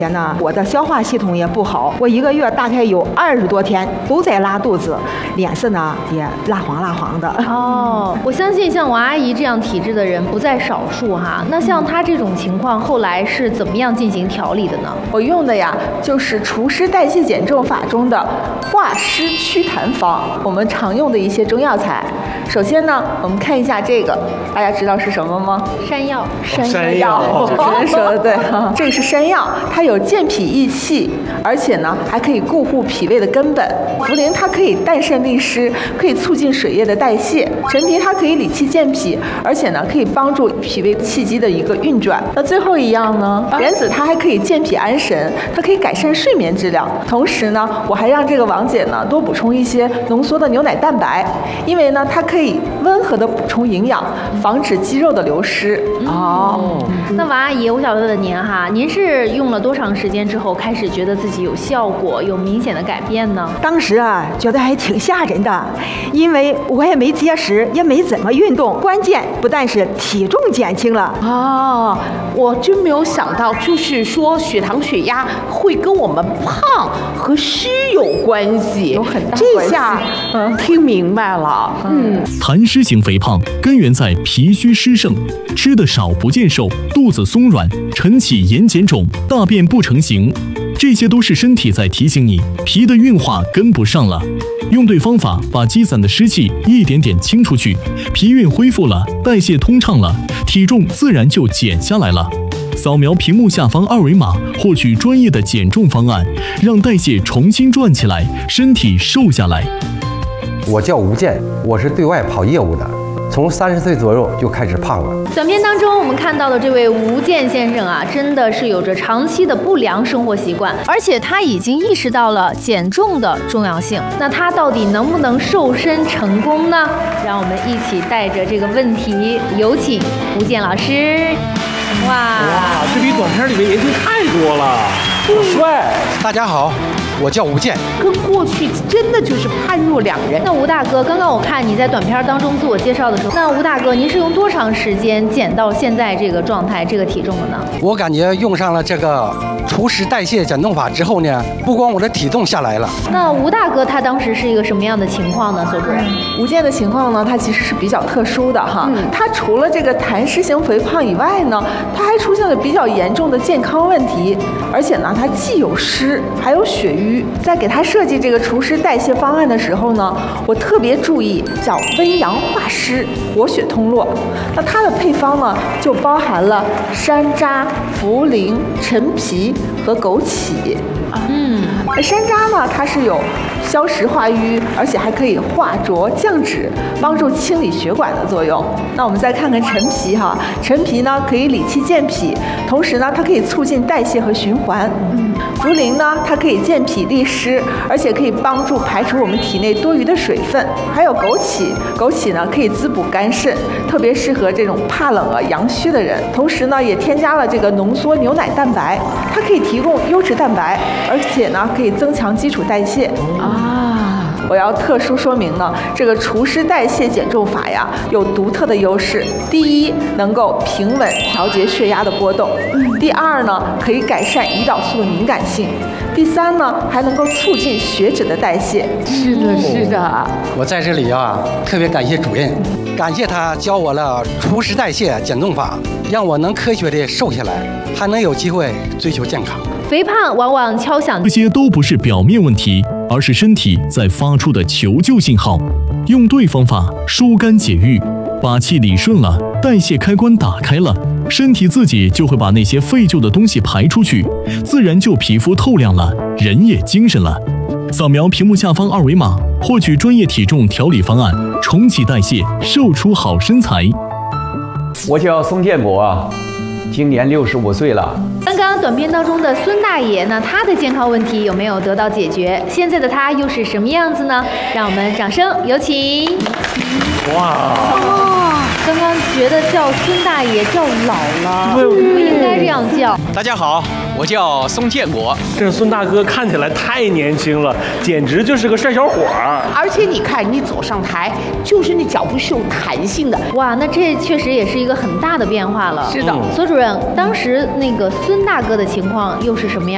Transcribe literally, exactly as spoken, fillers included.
前呢，我的消化系统也不好，我一个月大概有二十多天都在拉肚子，脸色呢也蜡黄蜡黄的。 哦，我相信像王阿姨这样体质的人不在少数哈。那像她这种情况，后来是怎么样进行调理的呢？ 我用的呀，就是除湿代谢减重法中的化湿祛痰方，我们常用的一些中药材。首先呢，我们看一下这个，大家知道是什么吗？ 山药。 山药，主持人说的对，这个是山药，它有健脾益气，而且呢还可以固护脾胃的根本。茯苓它可以淡渗利湿，可以促进水液的代谢。陈皮它可以理气健脾，而且呢可以帮助脾胃气机的一个运转。那最后一样呢，莲子它还可以健脾安神，它可以改善睡眠质量。同时呢，我还让这个王姐呢多补充一些浓缩的牛奶蛋白，因为呢它可以温和的补充营养，防止肌肉的流失。 哦，那王阿姨，我想问问您哈，您是用了多长时间之后开始觉得自己有效果、有明显的改变呢？ 当时啊，觉得还挺吓人的，因为我也没节食，也没怎么运动，关键不但是体重减轻了。 哦，我真没有想到，就是说血糖、血压会跟我们胖和虚有关系， 有很大关系。 这下嗯听明白了。嗯， 痰湿型肥胖根源在脾虚湿盛，吃的少不见瘦，肚子松软，晨起眼睑肿，大便不成形，这些都是身体在提醒你脾的运化跟不上了。用对方法，把积攒的湿气一点点清出去，脾运恢复了，代谢通畅了，体重自然就减下来了。扫描屏幕下方二维码，获取专业的减重方案，让代谢重新转起来，身体瘦下来。 我叫吴健，我是对外跑业务的。从三十岁左右就开始胖了。 短片当中我们看到的这位吴健先生啊，真的是有着长期的不良生活习惯，而且他已经意识到了减重的重要性。那他到底能不能瘦身成功呢？让我们一起带着这个问题，有请吴健老师。哇哇，这比短片里面年轻太多了，好帅！ 大家好，我叫吴健， 跟过去真的就是判若两人。 那吴大哥，刚刚我看你在短片当中自我介绍的时候，那吴大哥，您是用多长时间减到现在这个状态、这个体重的呢？ 我感觉用上了这个除湿代谢减重法之后呢，不光我的体重下来了。 那吴大哥他当时是一个什么样的情况呢？所主任， 吴健的情况呢，他其实是比较特殊的哈。嗯、他除了这个痰湿型肥胖以外呢，他还出现了比较严重的健康问题，而且呢，他既有湿还有血瘀。在给他设计这个除湿代谢方案的时候呢，我特别注意叫温阳化湿、活血通络。那它的配方呢，就包含了山楂、茯苓、陈皮和枸杞。嗯，山楂呢，它是有消食化瘀，而且还可以化浊降脂，帮助清理血管的作用。那我们再看看陈皮哈，陈皮呢可以理气健脾，同时呢它可以促进代谢和循环。嗯，茯苓呢它可以健脾利湿，而且可以帮助排除我们体内多余的水分。还有枸杞，枸杞呢可以滋补肝肾，特别适合这种怕冷啊阳虚的人。同时呢也添加了这个浓缩牛奶蛋白，它可以提供优质蛋白，而且呢可以增强基础代谢。啊，我要特殊说明呢，这个除湿代谢减重法呀，有独特的优势。第一，能够平稳调节血压的波动；第二呢，可以改善胰岛素的敏感性；第三呢，还能够促进血脂的代谢。 是的，是的。 我在这里啊，特别感谢主任，感谢他教我了除湿代谢减重法，让我能科学的瘦下来，还能有机会追求健康。 肥胖往往敲响， 这些都不是表面问题，而是身体在发出的求救信号。用对方法，疏肝解郁，把气理顺了，代谢开关打开了，身体自己就会把那些废旧的东西排出去，自然就皮肤透亮了，人也精神了。扫描屏幕下方二维码，获取专业体重调理方案，重启代谢，瘦出好身材。 我叫宋建国，今年六十五岁了。 刚刚短片当中的孙大爷呢，他的健康问题有没有得到解决？现在的他又是什么样子呢？让我们掌声有请。 哇！ 哦，刚刚觉得叫孙大爷叫老了，不应该这样叫。 大家好，我叫宋建国。 这孙大哥看起来太年轻了，简直就是个帅小伙儿。 而且你看，你走上台，就是那脚步是有弹性的。 哇，那这确实也是一个很大的变化了。 是的， 所主任，当时那个孙大哥的情况又是什么样？